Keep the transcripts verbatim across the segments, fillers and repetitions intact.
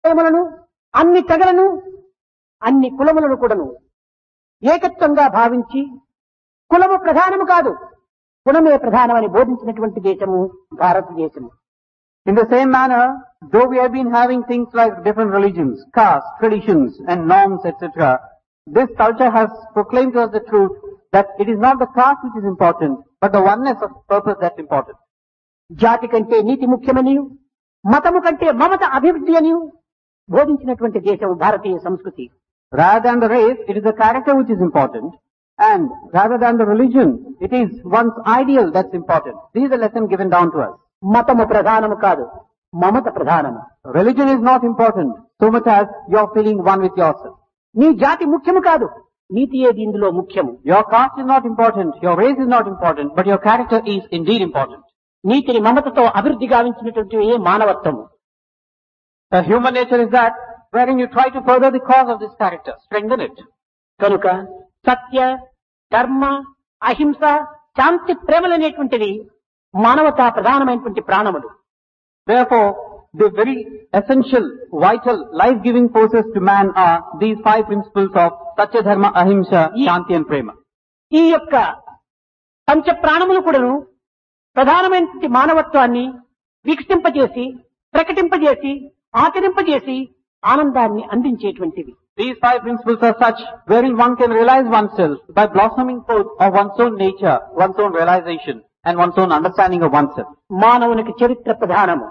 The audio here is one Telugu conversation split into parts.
ఆశయములను, అన్ని తెగలను, అన్ని కులములను కూడాను ఏకత్వంగా భావించి కులము ప్రధానము కాదు, గుణమే ప్రధానమని బోధించినటువంటి దేశము భారతదేశము. In the same manner, though we have been having things like different religions, castes, traditions and norms, et cetera, this culture has proclaimed to us the truth that it is not the caste which is important, but the oneness of purpose that's important. జాతి కంటే నీతి ముఖ్యమని, మతము కంటే మమత అభివృద్ధి అని బోధించినటువంటి దేశం భారతీయ సంస్కృతి. Rather than the race, it is the character which is important, and rather than the religion, it is one's ideal that's important. This is the lesson given down to us. మతము ప్రధానము కాదు, మమత ప్రధానము. Religion is not important so much as you're feeling one with yourself. నీ జాతి ముఖ్యము కాదు, నీతి ఏది ఇందులో ముఖ్యము. Your caste is not important, your race is not important, but your character is indeed important. నీతిని మమతతో అభివృద్ధి గావించినటువంటి ఏ మానవత్వము. The human nature is that wherein you try to further the cause of this character, strengthen it. కనుక సత్య, ధర్మ, అహింస, శాంతి, ప్రేమలనేటువంటివి మానవతా ప్రధానమైనటువంటి ప్రాణములు. Therefore, the very essential, vital, life-giving forces to man are these five principles of Satya, Dharma, Ahimsa, Shanti and Prema. ఈ యొక్క పంచ ప్రాణములు కూడాను ప్రధానమైనటువంటి మానవత్వాన్ని వికసింపజేసి, ప్రకటింపజేసి, ఆచరింపజేసి ఆనందాన్ని అందించేటువంటివి. These five principles are such wherein one can realize oneself by blossoming forth of one's own nature, one's own realization and one's own understanding of oneself. మానవునికి చరిత్ర ప్రధానము.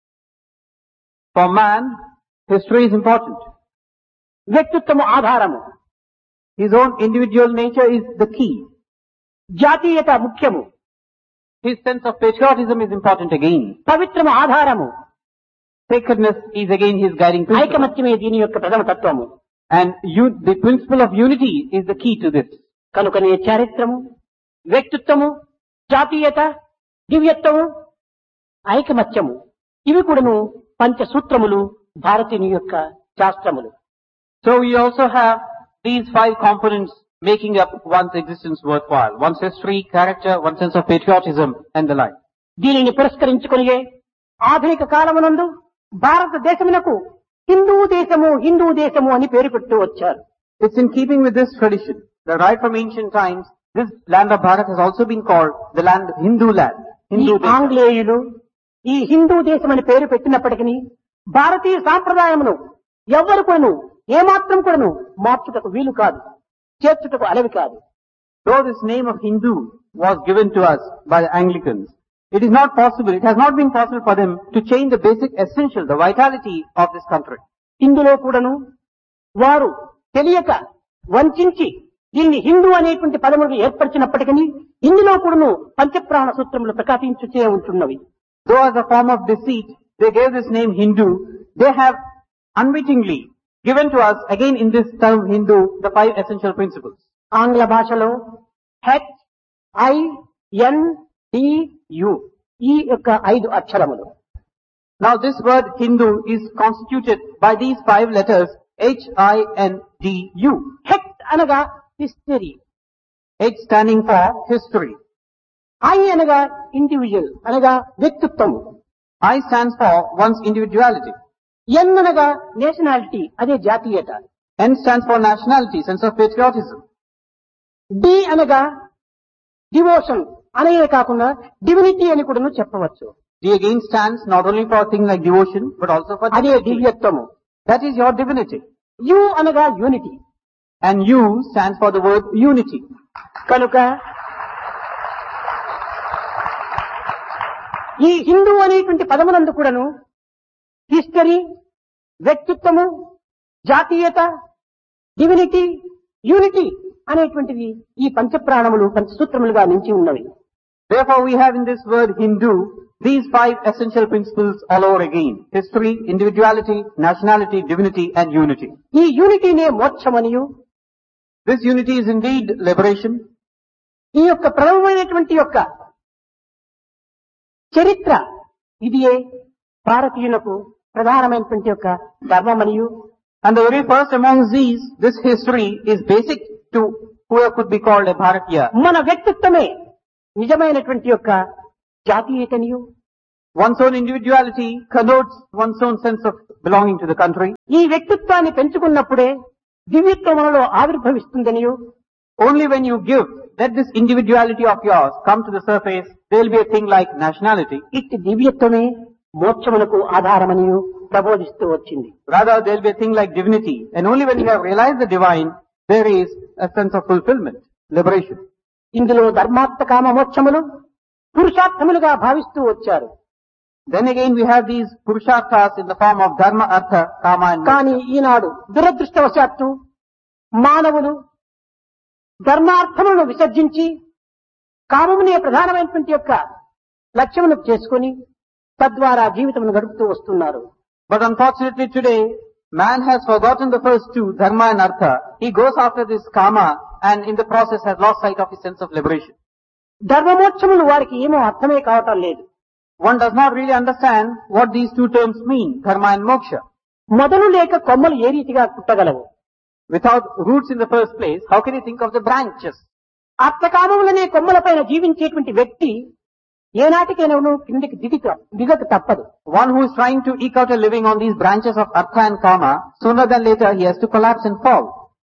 For man, history is important. వ్యక్తిత్వము ఆధారము. His own individual nature is the key. జాతీయత ముఖ్యము. His sense of patriotism is important again. పవిత్రము ఆధారము. Sacredness is again his guiding principle. ఐకమత్యమే దీని యొక్క ప్రథమ తత్వము. And you, the principle of unity is the key to this. కనుకనే చారిత్రము, వ్యక్తిత్వము, జాతీయత, దివ్యత్వము, ఐకమత్యము ఇవి కూడాను పంచసూత్రములు భారతీయుని యొక్క శాస్త్రములు. So we also have these five components making up one's existence worthwhile. One's history, character, one's sense of patriotism and the like. దీనిని పురస్కరించుకొనియే ఆధునిక కాలమునందు భారతదేశమునకు హిందూ దేశము, హిందూ దేశము అని పేరు పెట్టు వచ్చారు. It's in keeping with this tradition that right from ancient times, this land of Bharat has also been called the land of Hindu land. ఈ Hindu desha. ఆంగ్లేయులు ఈ హిందూ దేశం అని పేరు పెట్టినప్పటికీ భారతీయ సాంప్రదాయమును ఎవ్వరు కూడాను ఏమాత్రం కూడాను మార్చుటకు వీలు కాదు, చేర్చుటకు అలవి కాదు. Though this name of Hindu was given to us by the Anglicans, it is not possible, it has not been possible for them to change the basic essential, the vitality of this country. ఇందులో కూడాను వారు తెలియక వంచించి దీన్ని హిందూ అనేటువంటి పదములు ఏర్పరిచినప్పటికీ ఇందులో కూడాను పంచప్రాణ సూత్రములు ప్రకాశించుచే ఉంటున్నవి. Though as a form of deceit, they gave this name Hindu, they have unwittingly given to us, again in this term Hindu, the five essential principles. ఆంగ్ల భాషలో H I N D you ఈ యొక్క ఐదు అక్షరములు. Now this word Hindu is constituted by these five letters H I N D U. H అనగా history, H standing for history. I అనగా ఇండివిజువల్ అనగా వ్యక్తిత్వము, I stands for one's individuality. ఎన్ అనగా నేషనాలిటీ అదే జాతీయత, N stands for nationality, sense of patriotism. D అనగా డివోషన్ అనే కాకుండా డివినిటీ అని కూడా చెప్పవచ్చు. D again stands not only for a thing like devotion, but also for అదే divinity. దివ్యత్వము. That is your divinity. You అనగా unity. And U stands for the word unity. కనుక ఈ హిందూ అనేటువంటి పదమునందు కూడాను హిస్టరీ, వ్యక్తిత్వము, జాతీయత, డివినిటీ, యూనిటీ అనేటువంటివి ఈ పంచప్రాణములు పంచసూత్రములుగా నిలిచి ఉన్నవి. Therefore we have in this word Hindu these five essential principles all over again. History, individuality, nationality, divinity and unity. ఈ యూనిటీనే మోక్షమనియు, This unity is indeed liberation. ఈ యొక్క ప్రథమమైనటువంటి యొక్క చరిత్ర ఇదియే భారతీయులకు ప్రధానమైనటువంటి యొక్క ధర్మమనియు, And the very first amongst these, this history is basic to whoever could be called a Bharatiya. మన వ్యక్తిత్వమే నిజమైనటువంటి యొక్క జాతీయతనియు, One's own individuality connotes one's own sense of belonging to the country. ఈ వ్యక్తిత్వాన్ని పెంచుకున్నప్పుడే దివ్యత్వం మనలో ఆవిర్భవిస్తుందనియు, Only when you give, let this individuality of yours come to the surface, there will be a thing like nationality. ఇట్టి దివ్యత్వమే మోక్షమునకు ఆధారమనియు ప్రబోధిస్తూ వచ్చింది. Rather, there will be a thing like divinity. And only when you have realized the divine, there is a sense of fulfillment, liberation. ఇందులో ధర్మార్థ కామ మోక్షములు పురుషార్థములుగా భావిస్తూ వచ్చారు. Then again we have these purusharthas in the form of dharma, artha, kama and moksha. కానీ ఈనాడు దురదృష్టవశాత్తు మానవులు ధర్మార్థములను విసర్జించి కామమునే ప్రధానమైనటువంటి యొక్క లక్ష్యమును చేసుకుని తద్వారా జీవితమును గడుపుతూ వస్తున్నారు. But unfortunately today, man has forgotten the first two, dharma and artha. He goes after this kama and in the process has lost sight of his sense of liberation. ధర్మమోక్షములు వారికి ఏమో అర్థమే కావటం లేదు. One does not really understand what these two terms mean, dharma and moksha. మొదలు లేక కొమ్మలు ఏ రీతిగా పుట్టగలవు? Without roots in the first place, how can you think of the branches? అర్థకామములనే కొమ్మలపైన జీవించేటువంటి వ్యక్తి ఏనాటికైనా కిందికి దిగి దిగక తప్పదు. One who is trying to eke out a living on these branches of artha and kama, sooner than later he has to collapse and fall.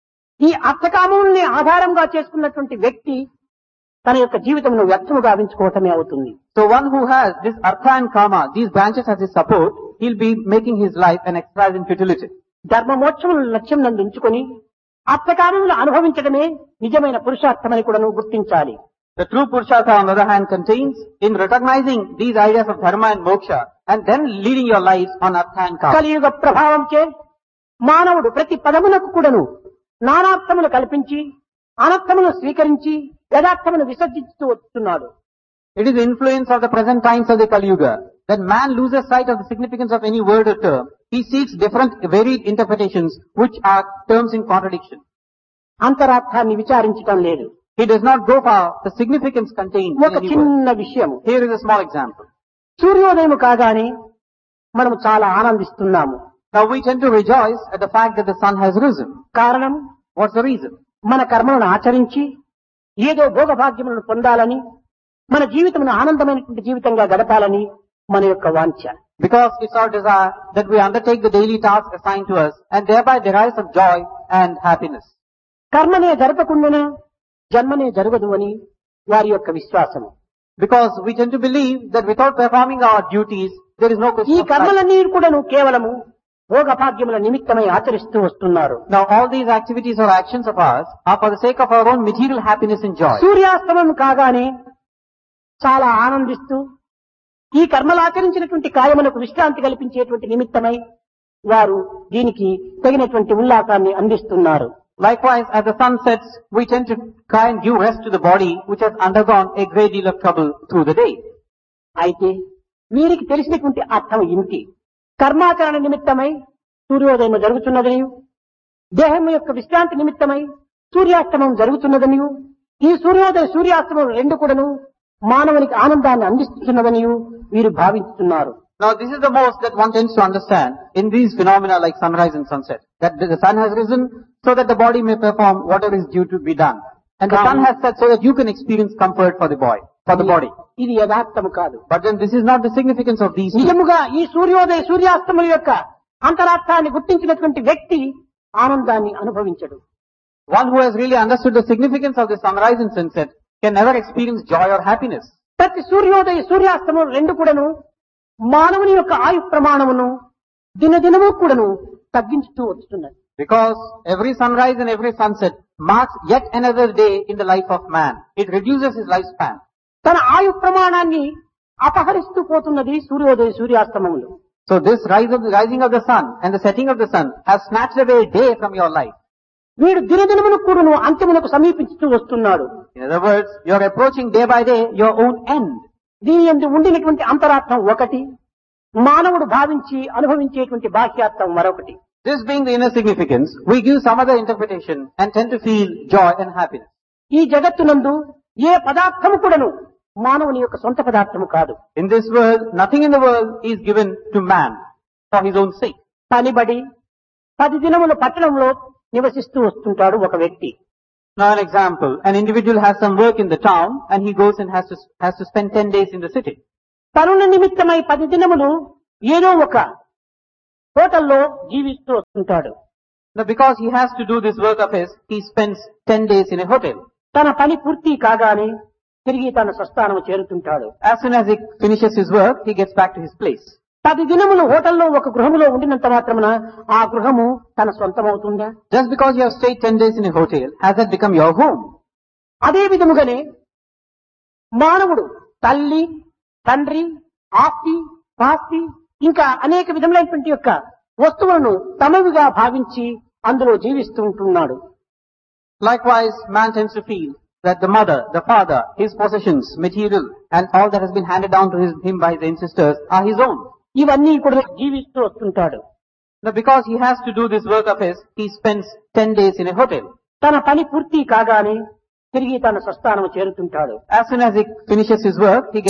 ఈ అర్థకామముల్ని ఆధారంగా చేసుకున్నటువంటి వ్యక్తి తన యొక్క జీవితమును వ్యర్థము గావించుకోవటమే అవుతుంది. So one who has this artha and kama, these branches as his support, he'll be making his life an exercise in futility. ధర్మమోక్షములను లక్ష్యం నందు ఉంచుకొని అర్థకామములు అనుభవించడమే నిజమైన పురుషార్థమని కూడా నువ్వు గుర్తించాలి. The true Purushartha, on the other hand, contains in recognizing these ideas of dharma and moksha and then leading your lives on artha and kama. కలియుగ ప్రభావంచే మానవుడు ప్రతి పదమునకు కూడాను నానార్థములు కల్పించి అనర్థమును స్వీకరించి యథార్థమును విసర్జిస్తూ వస్తున్నాడు. It is the influence of the present times of the Kali Yuga that man loses sight of the significance of any word or term. He seeks different varied interpretations which are terms in contradiction. అంతరార్థాన్ని విచారించటం లేదు. He does not go for the significance contained in ఒక any word. చిన్న విషయము. Here is a small example. సూర్యోదయం కాగానే మనము చాలా ఆనందిస్తున్నాము. Now we tend to rejoice at the fact that the sun has risen. కారణం What's the reason? మన కర్మలను ఆచరించి ఏదో భోగభాగ్యములను పొందాలని, మన జీవితమును ఆనందమైనటువంటి జీవితంగా గడపాలని మన యొక్క వాంఛ. Because it's our desire that we undertake the daily task assigned to us and thereby derive some joy and happiness. కర్మనే జరపకుండానే జన్మనే జరగదు అని వారి యొక్క విశ్వాసము. Because we tend to believe that without performing our duties, there is no ఈ question of life. కర్మలన్నీ కూడాను కేవలము భోగభాగ్యముల నిమిత్తమై ఆచరిస్తూ వస్తున్నారు. Now all these activities or actions of ours are for the sake of our own material happiness and joy. సూర్యాస్తమం కాగానే చాలా ఆనందిస్తూ ఈ కర్మలు ఆచరించినటువంటి కాయములకు విశ్రాంతి కల్పించేటువంటి నిమిత్తమై వారు దీనికి తగినటువంటి ఉల్లాసాన్ని అందిస్తున్నారు. Likewise, as the sun sets, we tend to try and give rest to the body which has undergone a great deal of trouble through the day. అయితే వీరికి తెలిసినటువంటి అర్థం ఇంటి కర్మాచరణ నిమిత్తమై సూర్యోదయం జరుగుతున్నదని, దేహం యొక్క విశ్రాంతి నిమిత్తమై సూర్యాస్తమం జరుగుతున్నదని, ఈ సూర్యోదయ సూర్యాస్తమం రెండు కూడాను మానవునికి ఆనందాన్ని అందిస్తున్నదని వీరు భావిస్తున్నారు. Now this is the most that one tends to understand in these phenomena like sunrise and sunset. That the sun has risen so that the body may perform whatever is due to be done. And the sun has set so that you can experience comfort for the boy, for the body. ఇది యథార్థము కాదు. But then this is not the significance of these. నిజముగా ఈ సూర్యోదయ సూర్యాస్తమం యొక్క అంతరార్థాన్ని గుర్తించినటువంటి వ్యక్తి ఆనందాన్ని అనుభవించడు. One who has really understood the significance of the sunrise and sunset can never experience joy or happiness. ప్రతి సూర్యోదయ సూర్యాస్తమం రెండు కూడాను మానవుని యొక్క ఆయు ప్రమాణమును దినదినము కూడాను తగ్గించుతూ వస్తున్నది. Because every sunrise and every sunset marks yet another day in the life of man. It reduces his lifespan. తన ఆయు ప్రమాణాన్ని అపహరిస్తూ పోతున్నది సూర్యోదయ సూర్యాస్తమములు. So this rise of the rising of the sun and the setting of the sun has snatched away a day from your life. వీడు దినదినమును కూడాను అంత్యమునకు సమీపిస్తూ వస్తున్నాడు. In other words, you are approaching day by day your own end. దీని యందు ఉండినటువంటి అంతరార్థం ఒకటి, మానవుడు భావించి అనుభవించేటువంటి బాహ్యార్థం మరొకటి. This being the inner significance, we give some other interpretation and tend to feel joy and happiness. ఈ జగత్తునందు ఏ పదార్థము కూడాను మానవుని యొక్క సొంత పదార్థము కాదు. In this world, nothing in the world is given to man for his own sake. పనిబడి పది దినముల పట్టణంలో నివసిస్తూ వస్తుంటాడు ఒక వ్యక్తి. Now an example, an individual has some work in the town and he goes and has to, has to spend ten days in the city. పనుల నిమిత్తమై పది దినములు ఏదో ఒక హోటల్లో జీవిస్తూ వస్తుంటాడు. Now because he has to do this work of his, he spends ten days in a hotel. తన పని పూర్తి కాగానే తిరిగి తన స్వస్థానం చేరుతుంటాడు. As soon as he finishes his work, he gets back to his place. పది దినములు హోటల్లో ఒక గృహములో ఉండినంత మాత్రమున ఆ గృహము తన సొంతమవుతుందా? Just because you have stayed ten days in a hotel, has that become your home? అదే విధముగానే మానవుడు తల్లి, తండ్రి, ఆస్తి, పాస్తి ఇంకా అనేక విధములైనటువంటి యొక్క వస్తువులను తమవిగా భావించి అందులో జీవిస్తూ ఉంటున్నాడు. Likewise, man tends to feel that the mother, the father, his possessions, material, and all that has been handed down to his, him by his ancestors are his own. ఇవన్నీ కూడా జీవిస్తూ వస్తుంటాడు. Now because he has to do this work of his, he spends ten days in a hotel. తన పని పూర్తి కాగానే తిరిగి తన స్వస్థానం చేరుతుంటాడు. As soon as he finishes his work, he